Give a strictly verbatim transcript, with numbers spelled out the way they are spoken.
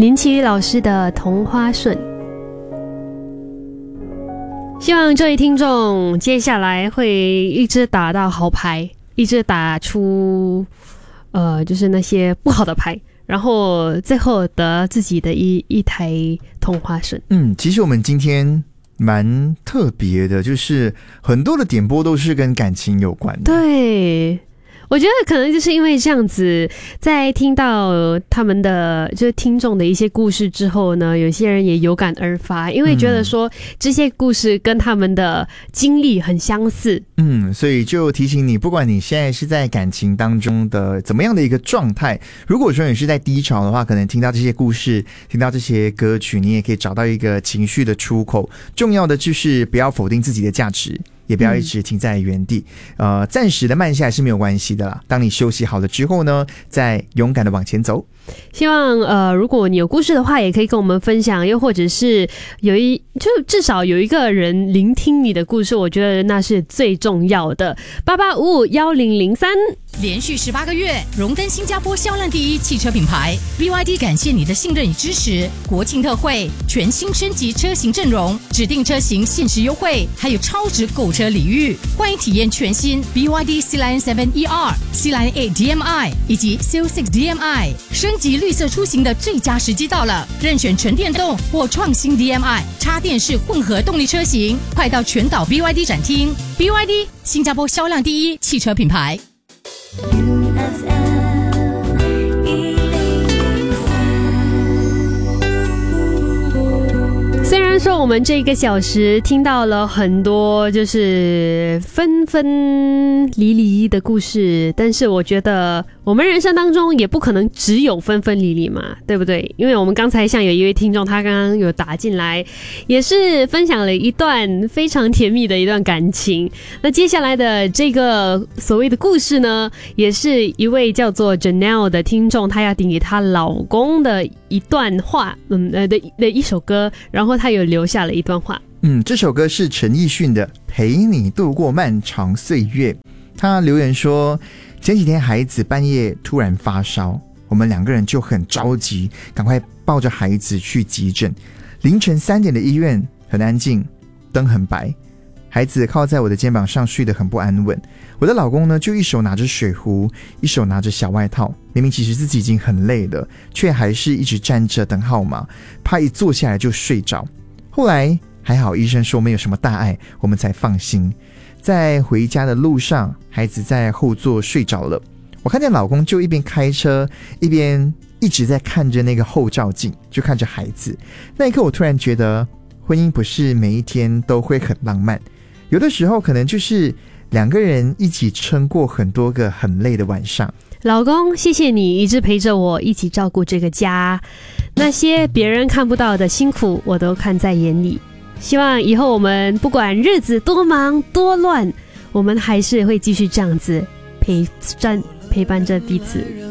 林奇宇老师的《同花顺》。希望这位听众接下来会一直打到好牌，一直打出呃，就是那些不好的牌，然后最后得自己的一一台同花顺。 嗯，其实我们今天蛮特别的，就是很多的点播都是跟感情有关的。 对，我觉得可能就是因为这样子，在听到他们的就是听众的一些故事之后呢，有些人也有感而发，因为觉得说这些故事跟他们的经历很相似。 嗯，所以就提醒你，不管你现在是在感情当中的怎么样的一个状态，如果说你是在低潮的话，可能听到这些故事，听到这些歌曲，你也可以找到一个情绪的出口。重要的就是不要否定自己的价值，也不要一直停在原地，嗯、呃，暂时的慢下来是没有关系的啦。当你休息好了之后呢，再勇敢的往前走。 希望呃，如果你有故事的话，也可以跟我们分享，又或者是有一就至少有一个人聆听你的故事，我觉得那是最重要的。八八五五幺零零三， 连续十八个月荣登新加坡销量第一汽车品牌 B Y D， 感谢你的信任与支持。国庆特惠，全新升级车型阵容，指定车型限时优惠，还有超值购车礼遇。欢迎体验全新 B Y D C-Line 七 E R、C-Line 八 D M I 以及 C O 六 D M I。升级绿色出行的最佳时机到了，任选纯电动或创新 D M I 插电式混合动力车型，快到全岛 B Y D 展厅。B Y D 新加坡销量第一汽车品牌。 虽然说我们这一个小时听到了很多就是分分离离的故事，但是我觉得我们人生当中也不可能只有分分离离嘛，对不对？因为我们刚才像有一位听众，他刚刚有打进来，也是分享了一段非常甜蜜的一段感情。那接下来的这个所谓的故事呢，也是一位叫做 Janelle 的听众，她要顶给她老公的一段话，嗯呃的的一首歌，然后她有留下了一段话。 嗯，这首歌是陈奕迅的《陪你度过漫长岁月》。他留言说，前几天孩子半夜突然发烧，我们两个人就很着急，赶快抱着孩子去急诊。凌晨三点的医院很安静，灯很白，孩子靠在我的肩膀上睡得很不安稳。我的老公呢，就一手拿着水壶，一手拿着小外套，明明其实自己已经很累了，却还是一直站着等号码，怕一坐下来就睡着。后来还好医生说没有什么大碍，我们才放心。在回家的路上，孩子在后座睡着了，我看见老公就一边开车一边一直在看着那个后照镜，就看着孩子。那一刻我突然觉得，婚姻不是每一天都会很浪漫，有的时候可能就是两个人一起撑过很多个很累的晚上。 老公，谢谢你一直陪着我一起照顾这个家，那些别人看不到的辛苦我都看在眼里。希望以后我们不管日子多忙多乱，我们还是会继续这样子陪伴陪伴着彼此。